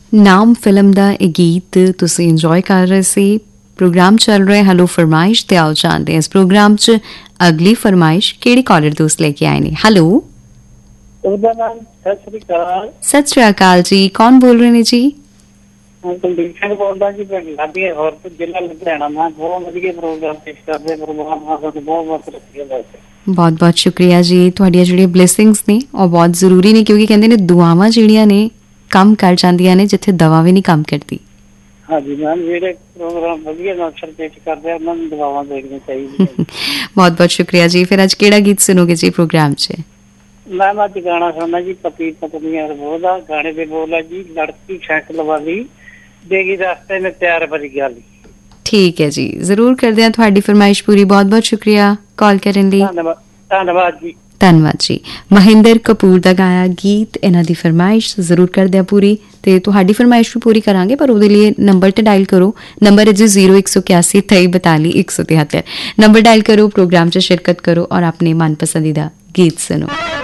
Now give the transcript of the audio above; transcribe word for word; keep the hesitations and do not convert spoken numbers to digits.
ਨਾਮ ਫਿਲਮ ਦਾ ਇਹ ਗੀਤ ਤੁਸੀਂ ਇੰਜੋਏ ਕਰ ਰਹੇ ਸੀ। ਪ੍ਰੋਗਰਾਮ ਚੱਲ ਰਿਹਾ ਹੈਲੋ ਫਰਮਾਇਸ਼ ਤੇ ਆਓ ਜਾਣਦੇ ਹਾਂ ਇਸ ਪ੍ਰੋਗਰਾਮ 'ਚ ਅਗਲੀ ਫਰਮਾਇਸ਼ ਕਿਹੜੇ ਕਾਲਰ ਦੋਸਤ ਲੈ ਕੇ ਆਏ ਨੇ। ਹੈਲੋ, ਉਹਦਾ ਨਾਮ ਸਤਿ ਸ੍ਰੀ ਅਕਾਲ। ਸਤਿ ਸ੍ਰੀ ਅਕਾਲ ਜੀ, ਕੌਣ ਬੋਲ ਰਹੇ ਨੇ ਜੀ? ਕੁਲਦੀਪ ਸਿੰਘ ਬੋਲਦਾ ਜੀ, ਪਿੰਡ ਲਾਡੀ ਹੋਰ ਜ਼ਿਲ੍ਹਾ ਲੁਧਿਆਣਾ। ਮੈਂ ਬਹੁਤ ਵਧੀਆ ਪ੍ਰੋਗਰਾਮ ਪੇਸ਼ ਕਰਦੇ, ਪ੍ਰੋਗਰਾਮ ਬਹੁਤ ਬਹੁਤ ਰੱਖਿਆ। ਬਹੁਤ ਬਹੁਤ ਸ਼ੁਕਰੀਆ ਜੀ। ਤੁਹਾਡੀਆਂ ਜਿਹੜੀਆਂ ਬਲੇਸਿੰਗਸ ਨੇ ਉਹ ਬਹੁਤ ਜ਼ਰੂਰੀ ਨੇ, ਕਿਉਂਕਿ ਕਹਿੰਦੇ ਨੇ ਦੁਆਵਾਂ ਜਿਹੜੀਆਂ ਨੇ ਕੰਮ ਕਰ ਜਾਂਦੀਆਂ ਨੇ ਜਿੱਥੇ ਦਵਾ ਵੀ ਨਹੀਂ ਕੰਮ ਕਰਦੀ। ਹਾਂਜੀ ਮੈਮ, ਜਿਹੜੇ ਪ੍ਰੋਗਰਾਮ ਵਧੀਆ ਅਕਸਰ ਪੇਸ਼ ਕਰਦੇ ਆ ਉਹਨਾਂ ਨੂੰ ਦੁਆਵਾਂ ਦੇਣੀਆਂ ਚਾਹੀਦੀਆਂ। ਬਹੁਤ ਬਹੁਤ ਸ਼ੁਕਰੀਆ ਜੀ। ਫਿਰ ਅੱਜ ਕਿਹੜਾ ਗੀਤ ਸੁਣੋਗੇ ਜੀ ਪ੍ਰੋਗਰਾਮ 'ਚ? ਮੈਮ ਅੱਜ ਗਾਣਾ ਸੁਣਨਾ ਜੀ, ਪਤੀ ਪਤਨੀ ਉਹਦਾ ਗਾਣੇ ਦੇ ਬੋਲ ਹੈ ਜੀ, ਲੜਕੀ ਸਾਈਕਲ ਵਾਲੀ ਦੇਗੀ ਰਸਤੇ में प्यार भरी गाली। ਠੀਕ ਹੈ ਜੀ, ਜ਼ਰੂਰ ਕਰਦੇ ਹਾਂ ਤੁਹਾਡੀ ਫਰਮਾਇਸ਼ ਪੂਰੀ। ਬਹੁਤ ਬਹੁਤ ਸ਼ੁਕਰੀਆ ਕਾਲ ਕਰਨ ਲਈ। ਧੰਨਵਾਦ ਧੰਨਵਾਦ ਜੀ। ਧੰਨਵਾਦ ਜੀ। ਮਹਿੰਦਰ ਕਪੂਰ ਦਾ ਗਾਇਆ ਗੀਤ, ਇਹਨਾਂ ਦੀ ਫਰਮਾਇਸ਼ ਜ਼ਰੂਰ ਕਰਦੇ ਆ ਪੂਰੀ, ਤੇ ਤੁਹਾਡੀ ਫਰਮਾਇਸ਼ ਵੀ ਪੂਰੀ ਕਰਾਂਗੇ, ਪਰ ਉਹਦੇ ਲਈ ਨੰਬਰ ਤੇ ਡਾਇਲ ਕਰੋ। ਨੰਬਰ ਹੈ ਜੀ ਜ਼ੀਰੋ ਇੱਕ ਸੌ ਇक्यासी तेई बताली एक सौ तिहत्तर। नंबर डायल करो, प्रोग्राम 'ਚ शिरकत करो और अपने मन पसंदीदा गीत सुनो।